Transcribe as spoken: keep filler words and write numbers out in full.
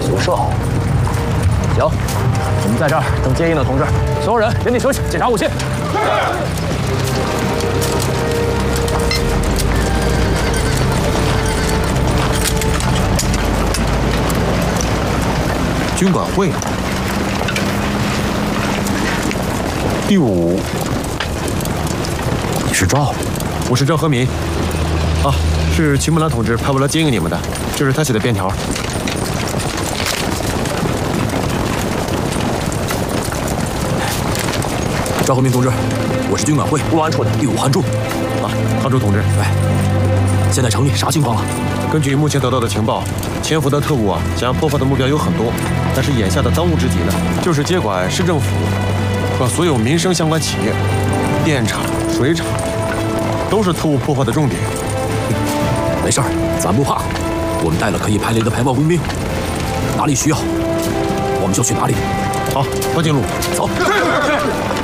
宿舍。行，我们在这儿等接应的同志。所有人原地休息，检查武器。 军管会第五， 你是赵？ 我是赵和民。啊，是秦木兰同志派我来接应你们的，这是他写的便条。 赵和民同志，我是军管会公安处的第五韩柱。 啊，韩柱同志， 喂，现在城里啥情况了？ 根据目前得到的情报，潜伏的特务啊，想要破获的目标有很多，但是眼下的当务之急呢，就是接管市政府和所有民生相关企业，电厂、水厂，都是特务破获的重点。 没事儿，咱不怕，我们带了可以排雷的排爆工兵，哪里需要，我们就去哪里。 好，快进路， 走。